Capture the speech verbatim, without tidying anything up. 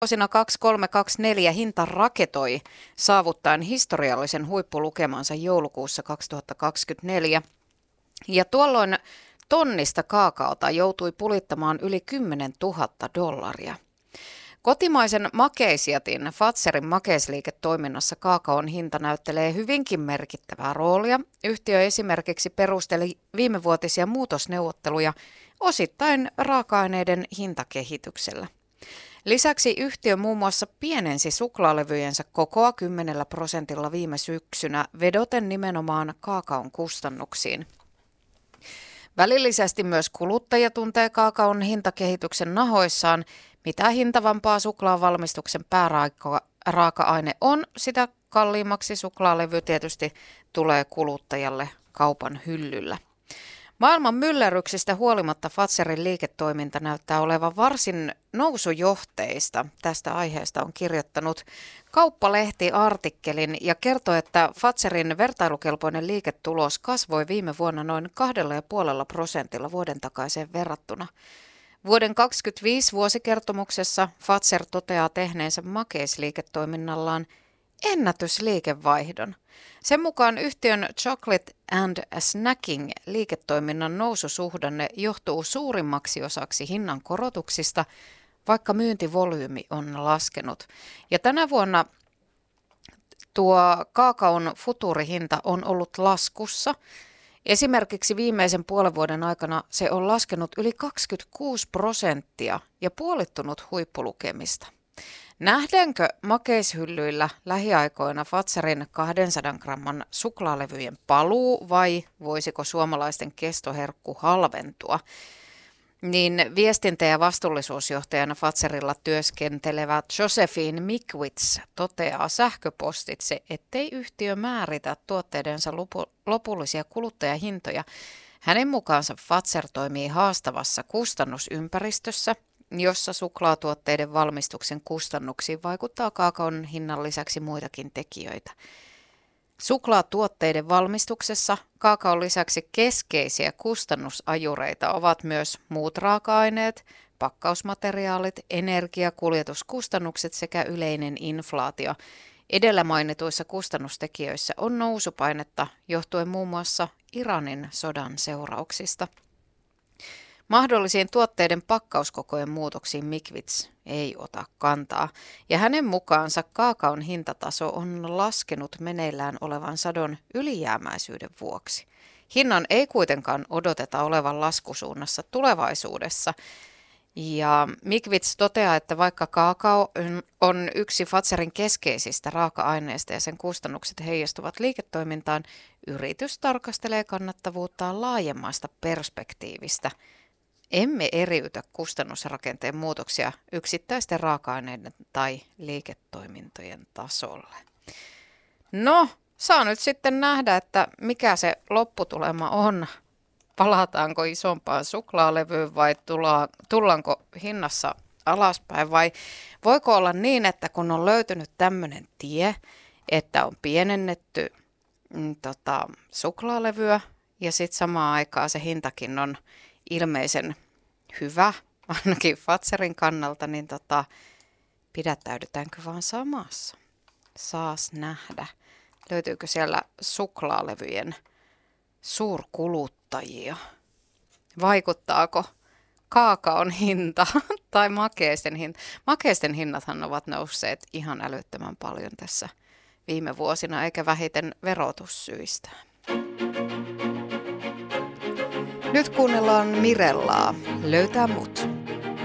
Vuosina kaksikymmentäkolme kaksikymmentäneljä hinta raketoi saavuttaen historiallisen huippulukemansa joulukuussa kaksituhattakaksikymmentäneljä. Ja tuolloin tonnista kaakaota joutui pulittamaan yli kymmenen tuhatta dollaria. Kotimaisen makeisjätin Fazerin makeisliiketoiminnassa kaakaon hinta näyttelee hyvinkin merkittävää roolia. Yhtiö esimerkiksi perusteli viimevuotisia muutosneuvotteluja osittain raaka-aineiden hintakehityksellä. Lisäksi yhtiö muun muassa pienensi suklaalevyjensä kokoa kymmenellä prosentilla viime syksynä vedoten nimenomaan kaakaon kustannuksiin. Välillisesti myös kuluttaja tuntee kaakaon hintakehityksen nahoissaan. Mitä hintavampaa suklaan valmistuksen pääraaka-aine on, sitä kalliimmaksi suklaalevy tietysti tulee kuluttajalle kaupan hyllyllä. Maailman myllerryksistä huolimatta Fazerin liiketoiminta näyttää olevan varsin nousujohteista. Tästä aiheesta on kirjoittanut Kauppalehti artikkelin ja kertoo, että Fazerin vertailukelpoinen liiketulos kasvoi viime vuonna noin kahdella ja puolella prosentilla vuoden takaiseen verrattuna. Vuoden kaksituhattakaksikymmentäviisi vuosikertomuksessa Fazer toteaa tehneensä makeisliiketoiminnallaan ennätysliikevaihdon. Sen mukaan yhtiön Chocolate and Snacking liiketoiminnan noususuhdanne johtuu suurimmaksi osaksi hinnan korotuksista, vaikka myyntivolyymi on laskenut. Ja tänä vuonna tuo kaakaon futuurihinta on ollut laskussa. Esimerkiksi viimeisen puolen vuoden aikana se on laskenut yli kaksikymmentäkuusi prosenttia ja puolittunut huippulukemista. Nähdäänkö makeishyllyillä lähiaikoina Fazerin kahdensadan gramman suklaalevyjen paluu vai voisiko suomalaisten kestoherkku halventua? Niin viestintä- ja vastuullisuusjohtajana Fazerilla työskentelevä Josephine Mikwitz toteaa sähköpostitse, ettei yhtiö määritä tuotteidensa lopullisia kuluttajahintoja. Hänen mukaansa Fazer toimii haastavassa kustannusympäristössä, jossa suklaatuotteiden valmistuksen kustannuksiin vaikuttaa kaakaon hinnan lisäksi muitakin tekijöitä. Suklaatuotteiden valmistuksessa kaakaon lisäksi keskeisiä kustannusajureita ovat myös muut raaka-aineet, pakkausmateriaalit, energia, kuljetuskustannukset sekä yleinen inflaatio. Edellä mainituissa kustannustekijöissä on nousupainetta johtuen muun muassa Iranin sodan seurauksista. Mahdollisiin tuotteiden pakkauskokojen muutoksiin Mikwitz ei ota kantaa, ja hänen mukaansa kaakaon hintataso on laskenut meneillään olevan sadon ylijäämäisyyden vuoksi. Hinnan ei kuitenkaan odoteta olevan laskusuunnassa tulevaisuudessa, ja Mikwitz toteaa, että vaikka kaakao on yksi Fazerin keskeisistä raaka-aineista ja sen kustannukset heijastuvat liiketoimintaan, yritys tarkastelee kannattavuuttaan laajemmasta perspektiivistä. Emme eriytä kustannusrakenteen muutoksia yksittäisten raaka-aineiden tai liiketoimintojen tasolle. No, saa nyt sitten nähdä, että mikä se lopputulema on. Palataanko isompaan suklaalevyyn vai tullaanko hinnassa alaspäin vai voiko olla niin, että kun on löytynyt tämmöinen tie, että on pienennetty mm, tota, suklaalevyä ja sitten samaan aikaan se hintakin on ilmeisen hyvä, ainakin Fazerin kannalta, niin tota, pidättäydytäänkö vaan samassa? Saas nähdä. Löytyykö siellä suklaalevyjen suurkuluttajia? Vaikuttaako kaakaon hinta tai makeisten hinta? Makeisten hinnathan ovat nousseet ihan älyttömän paljon tässä viime vuosina, eikä vähiten verotussyistä. Nyt kuunnellaan Mirellaa. Löytää mut.